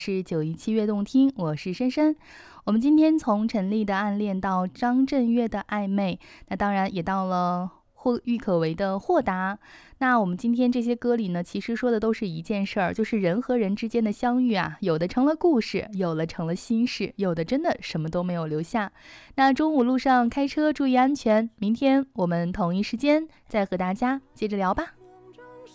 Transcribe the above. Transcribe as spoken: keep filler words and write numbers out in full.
是九一七悦动听，我是珊珊。我们今天从陈粒的暗恋到张震岳的暧昧，那当然也到了霍郁可唯的豁达。那我们今天这些歌里呢，其实说的都是一件事儿，就是人和人之间的相遇啊，有的成了故事，有的成了心事，有的真的什么都没有留下。那中午路上开车注意安全，明天我们同一时间再和大家接着聊吧。